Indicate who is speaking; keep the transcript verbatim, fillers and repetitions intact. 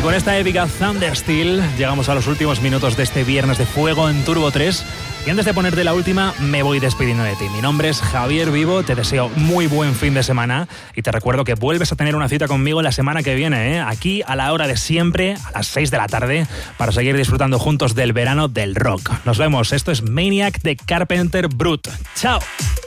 Speaker 1: con esta épica Thundersteel llegamos a los últimos minutos de este viernes de fuego en Turbo tres. Y antes de ponerte la última, me voy despidiendo de ti. Mi nombre es Javier Vivo, te deseo muy buen fin de semana y te recuerdo que vuelves a tener una cita conmigo la semana que viene, ¿eh? Aquí a la hora de siempre, a las seis de la tarde, para seguir disfrutando juntos del verano del rock. Nos vemos, esto es Maniac de Carpenter Brut. ¡Chao!